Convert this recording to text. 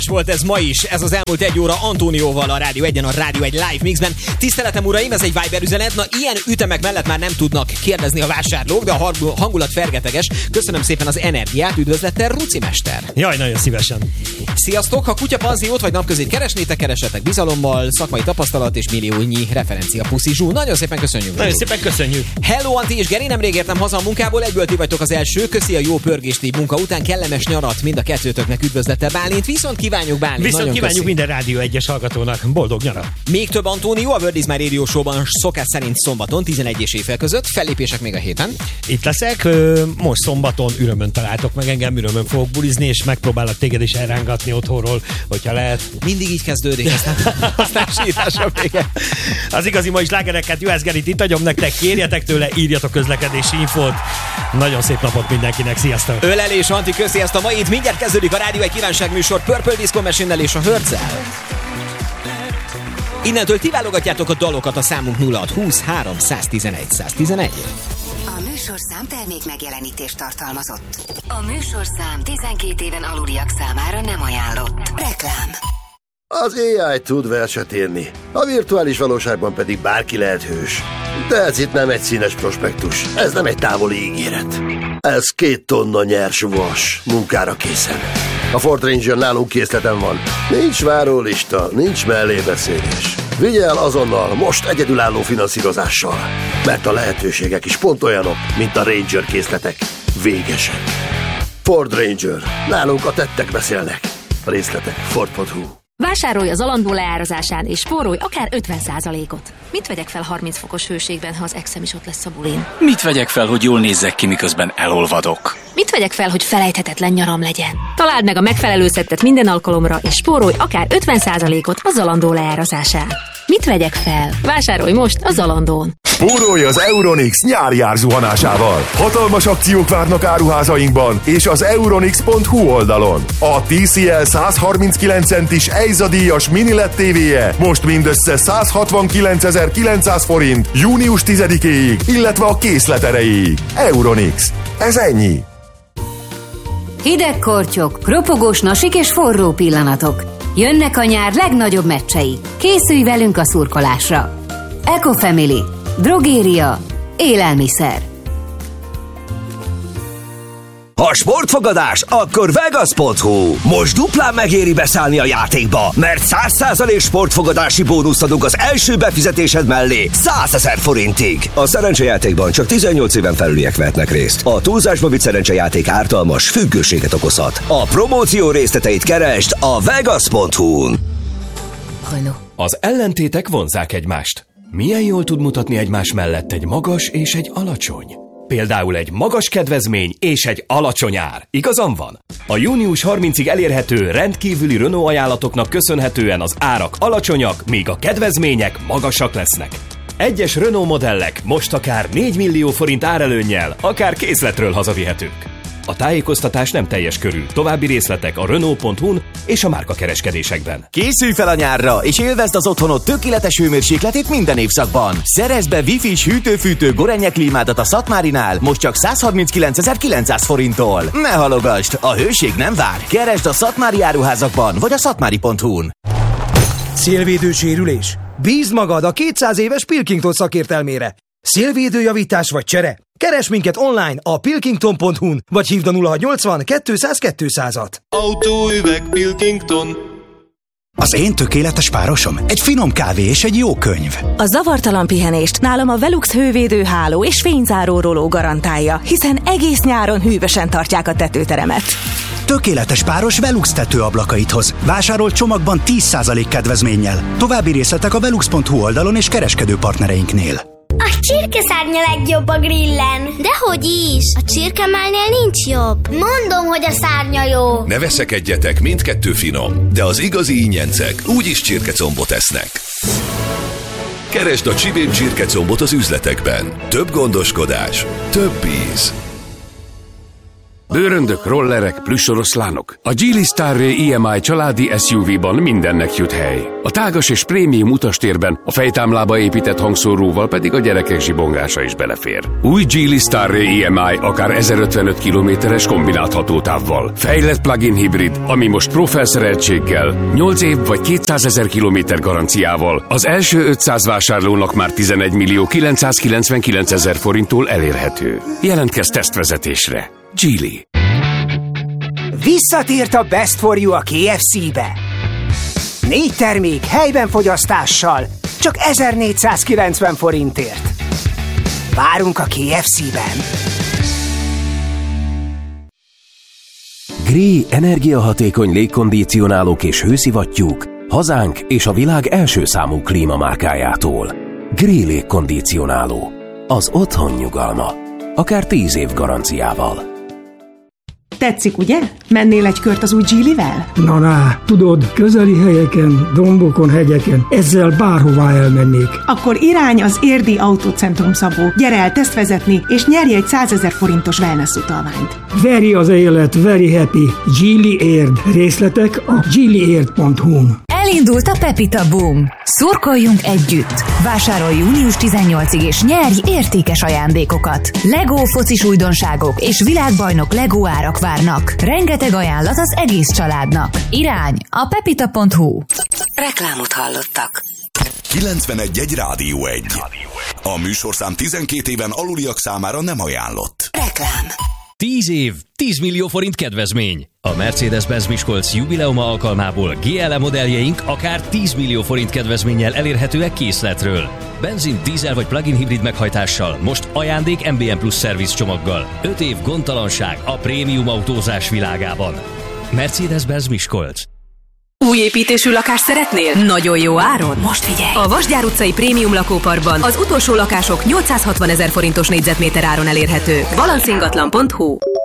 Volt ez ma is, ez az elmúlt egy óra Antónióval a Rádió 1-en, a Rádió 1 Live Mixben. Tiszteletem uraim, ez egy Viber üzenet. Na, ilyen ütemek mellett már nem tudnak kérdezni a vásárlók, de a hangulat fergeteges. Köszönöm szépen az energiát, üdvözlettel Ruci mester. Jaj, nagyon szívesen. Sziasztok, ha kutyapanziót vagy napközét keresnétek, keresetek bizalommal, szakmai tapasztalat és milliónyi referencia Puszi Zsú. Nagyon szépen köszönjük. Nagyon szépen köszönjük. Hello, Antti és Geri, nemrég értem haza a munkából, egyből ti vagytok az első. Köszi a jó pörgésli munka után, kellemes nyarat mind a kettőtöknek, üdvözlettel Bálint. Viszont kívánjuk Bálint. Viszont kívánjuk minden Rádió 1-es hallgatónak boldog nyarat. Még több Antónió, a World is My Radio Show-ban szokás szerint szombaton 11 és éjfél között. Fellépések még a héten. Itt leszek, most szombaton Ürömön találtok meg engem, Ürömön fogok bulizni, és megpróbálok téged is elrángatni otthonról, hogyha lehet. Mindig így kezdődik, aztán sírásra vége. Az igazi mai slágereket Juhász Gerit itt adom nektek, kérjetek tőle, írjatok közlekedési infót. Nagyon szép napot mindenkinek, sziasztok! Ölelés, Antti, köszi ezt a mait. Mindjárt kezdődik a Rádió 1 kívánságműsor Purple Disco Machine-nel és a Hörccel. Innentől ti válogatjátok a dalokat, a számunk 0620 311 111. A műsorszám termék megjelenítést tartalmazott. A műsorszám 12 éven aluliak számára nem ajánlott. Reklám. Az AI tud verset írni, a virtuális valóságban pedig bárki lehet hős. De ez itt nem egy színes prospektus, ez nem egy távoli ígéret. Ez 2 tonna nyers vas, munkára készen. A Ford Ranger nálunk készleten van. Nincs várólista, nincs mellébeszélés. Vigye el azonnal, most egyedülálló finanszírozással. Mert a lehetőségek is pont olyanok, mint a Ranger készletek. Végesek. Ford Ranger. Nálunk a tettek beszélnek. A részletek Ford.hu. Vásárolj az Zalando leárazásán és spórolj akár 50%-ot. Mit vegyek fel 30 fokos hőségben, ha az exem is ott lesz a bulin? Mit vegyek fel, hogy jól nézzek ki, miközben elolvadok? Mit vegyek fel, hogy felejthetetlen nyaram legyen? Találd meg a megfelelő szettet minden alkalomra, és spórolj akár 50%-ot a Zalando leárazásán. Mit vegyek fel? Vásárolj most a Zalandón! Spórolj az Euronix nyári árzuhanásával. Hatalmas akciók várnak áruházainkban és az euronix.hu oldalon. A TCL 139 centis EIZA-díjas mini LED TV-je most mindössze 169.900 forint június 10-éig, illetve a készlet erejéig. Euronix. Ez ennyi. Hideg kortyok, ropogós nasik és forró pillanatok. Jönnek a nyár legnagyobb meccsei. Készülj velünk a szurkolásra. Ecofamily. Drogéria. Élelmiszer. Ha sportfogadás, akkor Vegas.hu. Most duplán megéri beszállni a játékba, mert 100% sportfogadási bónuszt adunk az első befizetésed mellé 100 000 forintig. A szerencsejátékban csak 18 éven felüliek vehetnek részt. A túlzásba vitt szerencsejáték ártalmas, függőséget okozhat. A promóció részleteit keresd a Vegas.hu-n. Az ellentétek vonzzák egymást. Milyen jól tud mutatni egymás mellett egy magas és egy alacsony? Például egy magas kedvezmény és egy alacsony ár. Igazam van? A június 30-ig elérhető rendkívüli Renault ajánlatoknak köszönhetően az árak alacsonyak, míg a kedvezmények magasak lesznek. Egyes Renault modellek most akár 4 millió forint árelőnnyel, akár készletről hazavihetők. A tájékoztatás nem teljes körű. További részletek a Renault.hu-n és a márkakereskedésekben. Készülj fel a nyárra, és élvezd az otthonod tökéletes hőmérsékletét minden évszakban. Szerezd be Wi-Fi-s hűtő-fűtő Gorenje klímádat a Szatmárinál most csak 139.900 forinttól. Ne halogasd, a hőség nem vár. Keresd a szatmári áruházakban, vagy a szatmári.hu-n. Szélvédősérülés? Bízd magad a 200 éves Pilkington szakértelmére. Szélvédőjavítás vagy csere? Keres minket online a pilkington.hu-n, vagy hívd a 0680 200 200-at. Autóüveg Pilkington. Az én tökéletes párosom egy finom kávé és egy jó könyv. A zavartalan pihenést nálam a Velux hővédő háló és fényzáró roló garantálja, hiszen egész nyáron hűvösen tartják a tetőteremet. Tökéletes páros Velux tetőablakait hoz. Vásárolt csomagban 10% kedvezménnyel. További részletek a velux.hu oldalon és kereskedő partnereinknél. A csirkeszárnya legjobb a grillen. Dehogy is, a csirkemálnél nincs jobb. Mondom, hogy a szárnya jó. Ne veszekedjetek, mindkettő finom, de az igazi ingyencek úgyis csirkecombot esznek. Keresd a Csibén csirkecombot az üzletekben. Több gondoskodás, több íz. Bőröndök, rollerek, plüssoroszlánok. A Geely Starray EMI családi SUV-ban mindennek jut hely. A tágas és prémium utastérben a fejtámlába épített hangszóróval pedig a gyerekek zsibongása is belefér. Új Geely Starray EMI akár 1055 km-es kombinált hatótávval. Fejlett plug-in hibrid, ami most Pro felszereltséggel, 8 év vagy 200 000 km garanciával az első 500 vásárlónak már 11 millió 999 000 forinttól elérhető. Jelentkezz tesztvezetésre. Geely. Visszatért a Best for You a KFC-be. 4 termék helyben fogyasztással, csak 1490 forintért. Várunk a KFC-ben. Gree energiahatékony légkondicionálók és hőszivattyúk hazánk és a világ első számú klímamárkájától. Gree légkondicionáló. Az otthon nyugalma. Akár 10 év garanciával. Tetszik, ugye? Mennél egy kört az új Geelyvel? Na, tudod, közeli helyeken, dombokon, hegyeken, ezzel bárhová elmennék. Akkor irány az Érdi Autócentrum, Szabó. Gyere el tesztvezetni, és nyerj egy 100 000 forintos wellness utalványt. Veri az élet, very happy. Geely Érd. Részletek a geelyérd.hu-n. Elindult a Pepita Boom. Szurkoljunk együtt. Vásárolj június 18-ig és nyerj értékes ajándékokat. Lego focis újdonságok és világbajnok Lego árak várnak. Rengeteg ajánlat az egész családnak. Irány a pepita.hu. Reklámot hallottak. 91.1 Rádió 1. A műsorszám 12 éven aluliak számára nem ajánlott. Reklám. 10 év, 10 millió forint kedvezmény. A Mercedes-Benz Miskolc jubileuma alkalmából GLE modelljeink akár 10 millió forint kedvezménnyel elérhetőek készletről. Benzin, dízel vagy plug-in hibrid meghajtással, most ajándék MBM Plus szerviz csomaggal. 5 év gondtalanság a prémium autózás világában. Mercedes-Benz Miskolc. Új építésű lakást szeretnél? Nagyon jó áron? Most figyelj! A Vasgyár utcai prémium lakóparkban az utolsó lakások 860 000 forintos négyzetméter áron elérhetők. Balancsingatlan.hu